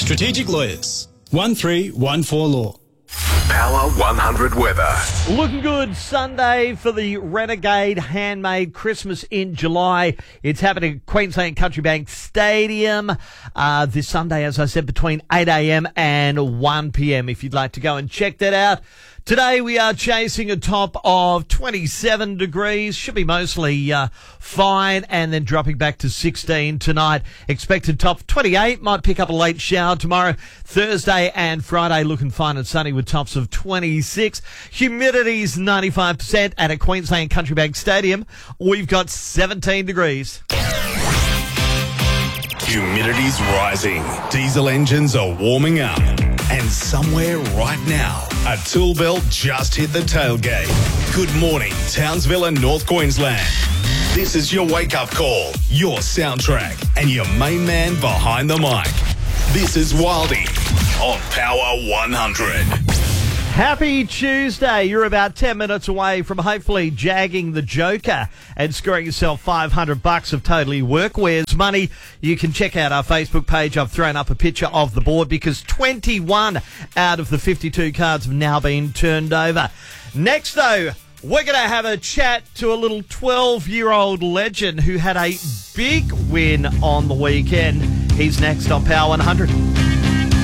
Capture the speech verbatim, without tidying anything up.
Strategic Lawyers. one three one four Law. Power one hundred weather. Looking good Sunday for the Renegade Handmade Christmas in July. It's happening at Queensland Country Bank Stadium uh, this Sunday, as I said, between eight a.m. and one p.m. if you'd like to go and check that out. Today we are chasing a top of twenty-seven degrees. Should be mostly uh, fine, and then dropping back to sixteen tonight. Expected top twenty-eight. Might pick up a late shower tomorrow. Thursday and Friday looking fine and sunny with tops of twenty-six. Humidity's ninety-five percent, and at Queensland Country Bank Stadium we've got seventeen degrees. Humidity's rising. Diesel engines are warming up. And somewhere right now, a tool belt just hit the tailgate. Good morning, Townsville and North Queensland. This is your wake-up call, your soundtrack, and your main man behind the mic. This is Wildy on Power one hundred. Happy Tuesday. You're about ten minutes away from hopefully jagging the Joker and scoring yourself five hundred bucks of Totally Workwear's money. You can check out our Facebook page. I've thrown up a picture of the board because twenty-one out of the fifty-two cards have now been turned over. Next, though, we're going to have a chat to a little twelve-year-old legend who had a big win on the weekend. He's next on Power one hundred.